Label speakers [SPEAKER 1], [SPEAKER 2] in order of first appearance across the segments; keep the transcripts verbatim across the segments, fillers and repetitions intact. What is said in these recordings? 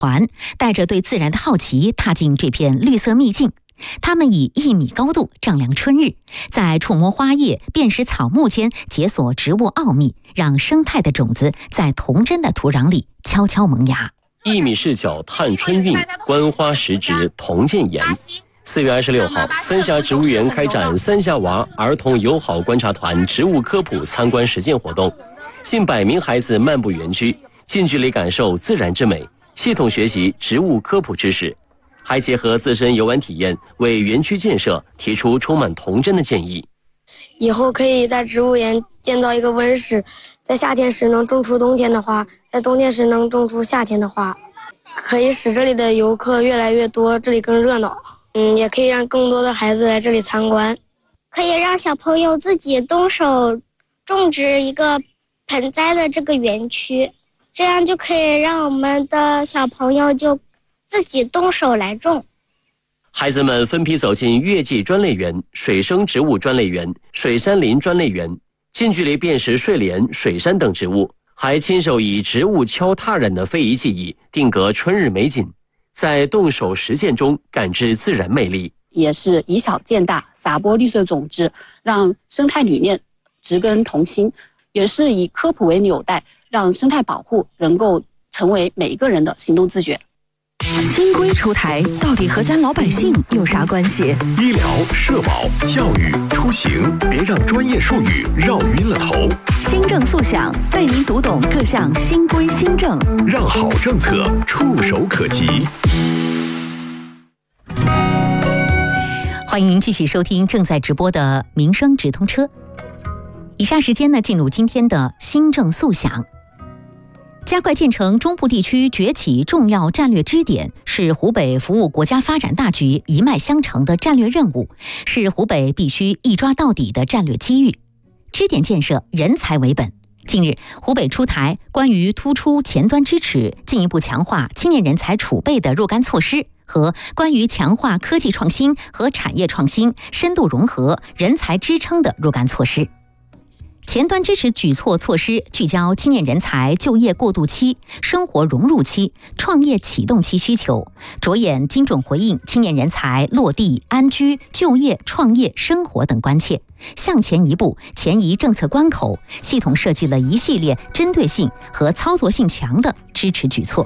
[SPEAKER 1] 团带着对自然的好奇踏进这片绿色秘境。他们以一米高度丈量春日，在触摸花叶、辨识草木间解锁植物奥秘，让生态的种子在童真的土壤里悄悄萌芽。
[SPEAKER 2] 一米视角探春韵，观花识植同见言。四月二十六号，三峡植物园开展三峡娃儿童友好观察团植物科普参观实践活动，近百名孩子漫步园区，近距离感受自然之美，系统学习植物科普知识，还结合自身游玩体验，为园区建设提出充满童真的建议。
[SPEAKER 3] 以后可以在植物园建造一个温室，在夏天时能种出冬天的花，在冬天时能种出夏天的花，可以使这里的游客越来越多，这里更热闹。嗯，也可以让更多的孩子来这里参观，
[SPEAKER 4] 可以让小朋友自己动手种植一个盆栽的这个园区，这样就可以让我们的小朋友就自己动手来种。
[SPEAKER 2] 孩子们分批走进月季专类园、水生植物专类园、水杉林专类园，近距离辨识睡莲、水杉等植物，还亲手以植物敲踏染的非遗技艺定格春日美景，在动手实践中感知自然魅力。
[SPEAKER 5] 也是以小见大，撒播绿色种子，让生态理念植根同心，也是以科普为纽带，让生态保护能够成为每一个人的行动自觉。
[SPEAKER 1] 新规出台，到底和咱老百姓有啥关系？
[SPEAKER 6] 医疗、社保、教育、出行，别让专业术语绕晕了头。
[SPEAKER 1] 新政速享，带您读懂各项新规新政，
[SPEAKER 6] 让好政策触手可及。
[SPEAKER 1] 欢迎您继续收听正在直播的民生直通车。以下时间呢，进入今天的新政速享。加快建成中部地区崛起重要战略支点，是湖北服务国家发展大局一脉相承的战略任务，是湖北必须一抓到底的战略机遇。支点建设人才为本。近日，湖北出台关于突出前端支持、进一步强化青年人才储备的若干措施和关于强化科技创新和产业创新、深度融合、人才支撑的若干措施。前端支持举措措施聚焦青年人才就业过渡期、生活融入期、创业启动期需求，着眼精准回应青年人才落地、安居、就业、创业、生活等关切，向前一步，前移政策关口，系统设计了一系列针对性和操作性强的支持举措。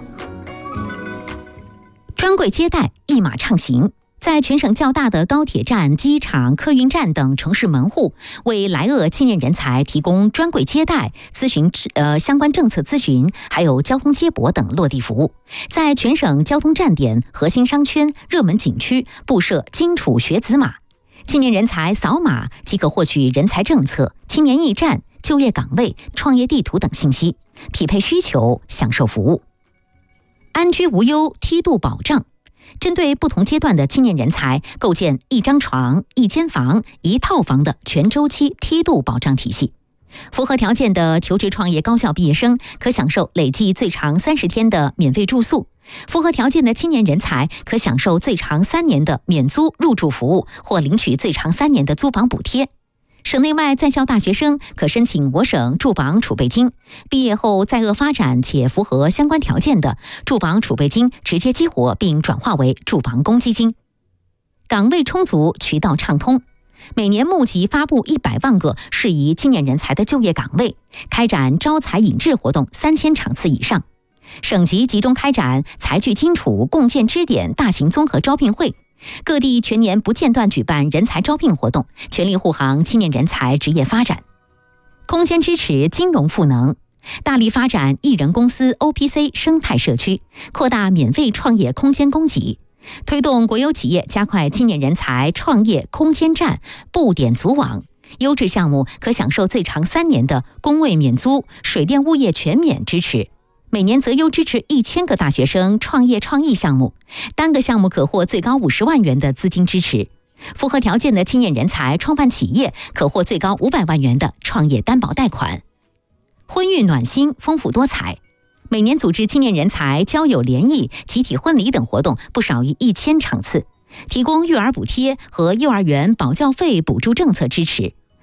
[SPEAKER 1] 专柜接待一马畅行，在全省较大的高铁站、机场、客运站等城市门户，为来鄂青年人才提供专柜接待、咨询呃相关政策咨询，还有交通接驳等落地服务。在全省交通站点、核心商圈、热门景区布设荆楚学子码，青年人才扫码即可获取人才政策、青年驿站、就业岗位、创业地图等信息，匹配需求，享受服务。安居无忧，梯度保障。针对不同阶段的青年人才，构建一张床、一间房、一套房的全周期梯度保障体系。符合条件的求职创业高校毕业生可享受累计最长三十天的免费住宿；符合条件的青年人才可享受最长三年的免租入住服务，或领取最长三年的租房补贴。省内外在校大学生可申请我省住房储备金，毕业后在鄂发展且符合相关条件的，住房储备金直接激活并转化为住房公积金。岗位充足，渠道畅通，每年募集发布一百万个适宜青年人才的就业岗位，开展招才引智活动三千场次以上。省级集中开展才聚荆楚共建支点大型综合招聘会，各地全年不间断举办人才招聘活动，全力护航青年人才职业发展。空间支持金融赋能，大力发展艺人公司 O P C 生态社区，扩大免费创业空间供给，推动国有企业加快青年人才创业空间站布点组网。优质项目可享受最长三年的工位免租、水电物业全免支持。每年择优支持一千个大学生创业创意项目，单个项目可获最高五十万元的资金支持。符合条件的青年人才创办企业可获最高五百万元的创业担保贷款。婚育暖心，丰富多彩。每年组织青年人才交友联谊、集体婚礼等活动不少于一千场次，提供育儿补贴和幼儿园保教费补助政策支持。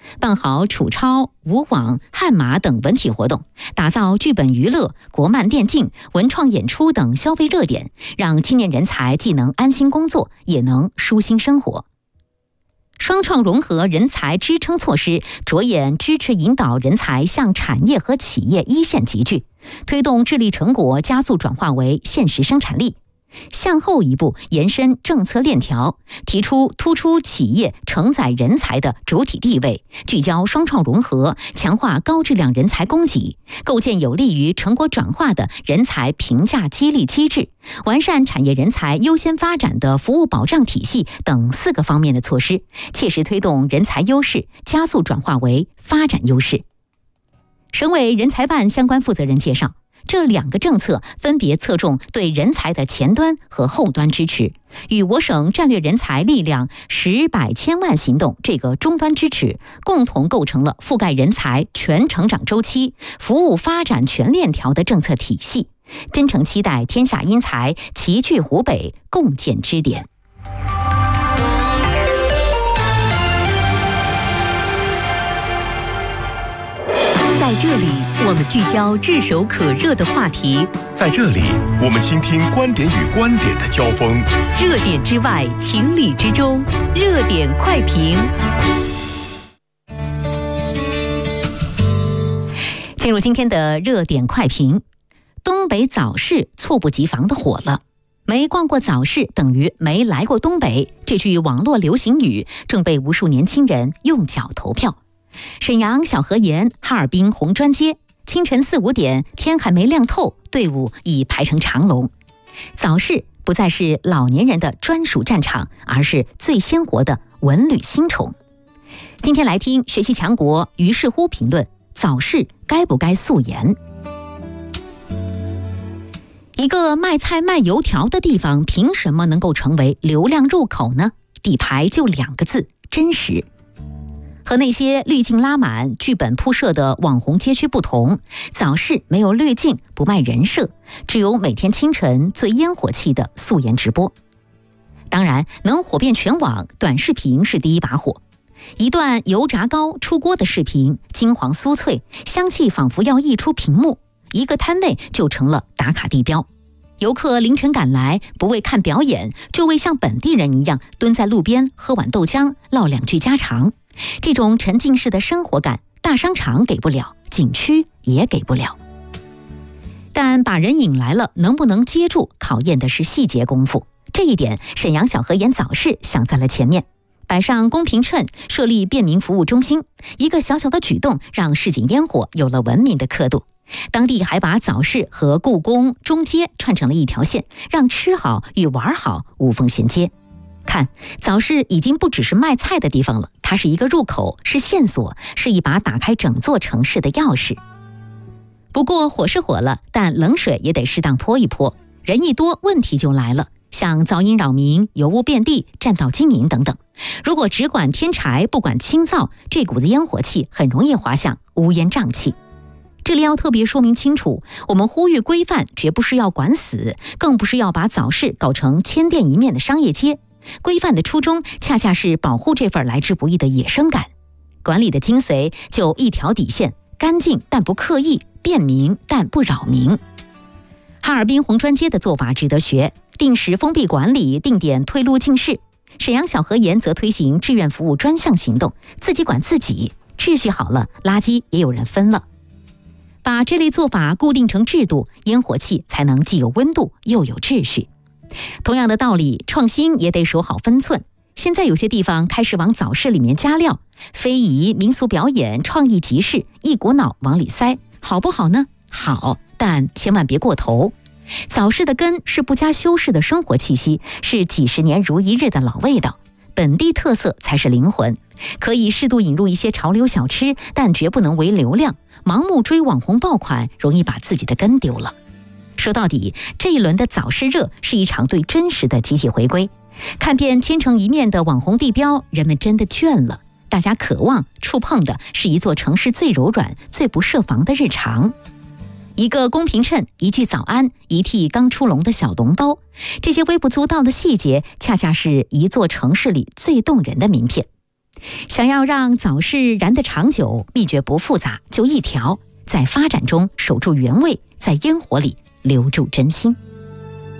[SPEAKER 1] 办好楚超、舞网、汉马等文体活动，打造剧本娱乐、国漫电竞、文创演出等消费热点，让青年人才既能安心工作，也能舒心生活。双创融合人才支撑措施，着眼支持引导人才向产业和企业一线集聚，推动智力成果加速转化为现实生产力。向后一步延伸政策链条，提出突出企业承载人才的主体地位，聚焦双创融合，强化高质量人才供给，构建有利于成果转化的人才评价激励机制，完善产业人才优先发展的服务保障体系等四个方面的措施，切实推动人才优势加速转化为发展优势。省委人才办相关负责人介绍，这两个政策分别侧重对人才的前端和后端支持，与我省战略人才力量十百千万行动这个终端支持共同构成了覆盖人才全成长周期、服务发展全链条的政策体系。真诚期待天下英才齐聚湖北，共建支点。在这里，我们聚焦炙手可热的话题；
[SPEAKER 6] 在这里，我们倾听观点与观点的交锋。
[SPEAKER 1] 热点之外，情理之中，热点快评。进入今天的热点快评，东北早市猝不及防的火了。没逛过早市等于没来过东北，这句网络流行语正被无数年轻人用脚投票。沈阳小河沿、哈尔滨红砖街，清晨四五点，天还没亮透，队伍已排成长龙。早市不再是老年人的专属战场，而是最鲜活的文旅新宠。今天来听学习强国于是乎评论：早市该不该肃严？一个卖菜卖油条的地方，凭什么能够成为流量入口呢？底牌就两个字：真实。和那些滤镜拉满、剧本铺设的网红街区不同，早市没有滤镜，不卖人设，只有每天清晨最烟火气的素颜直播。当然，能火遍全网，短视频是第一把火。一段油炸糕出锅的视频，金黄酥脆，香气仿佛要溢出屏幕，一个摊位就成了打卡地标。游客凌晨赶来，不为看表演，就为像本地人一样蹲在路边喝碗豆浆，唠两句家常。这种沉浸式的生活感，大商场给不了，景区也给不了。但把人引来了，能不能接住，考验的是细节功夫。这一点，沈阳小河沿早市想在了前面，摆上公平秤，设立便民服务中心。一个小小的举动，让市井烟火有了文明的刻度。当地还把早市和故宫、中街串成了一条线，让吃好与玩好无缝衔接。看，早市已经不只是卖菜的地方了，它是一个入口，是线索，是一把打开整座城市的钥匙。不过火是火了，但冷水也得适当泼一泼。人一多，问题就来了，像噪音扰民、油污遍地、占道经营等等。如果只管添柴，不管清燥，这股子烟火气很容易滑向乌烟瘴气。这里要特别说明清楚，我们呼吁规范，绝不是要管死，更不是要把早市搞成千店一面的商业街。规范的初衷恰恰是保护这份来之不易的野生感。管理的精髓就一条底线：干净但不刻意，便民但不扰民。哈尔滨红砖街的做法值得学，定时封闭管理，定点退路进市。沈阳小河沿则推行志愿服务专项行动，自己管自己，秩序好了，垃圾也有人分了。把这类做法固定成制度，烟火气才能既有温度又有秩序。同样的道理，创新也得守好分寸。现在有些地方开始往早市里面加料，非遗、民俗表演、创意集市，一股脑往里塞，好不好呢？好，但千万别过头。早市的根是不加修饰的生活气息，是几十年如一日的老味道，本地特色才是灵魂。可以适度引入一些潮流小吃，但绝不能为流量，盲目追网红爆款，容易把自己的根丢了。说到底，这一轮的早市热是一场对真实的集体回归。看遍千城一面的网红地标，人们真的倦了，大家渴望触碰的是一座城市最柔软、最不设防的日常。一个公平秤，一句早安，一屉刚出笼的小笼包，这些微不足道的细节，恰恰是一座城市里最动人的名片。 想要让早市燃得长久，秘诀不复杂，就一条：在发展中守住原味，在烟火里留住真心。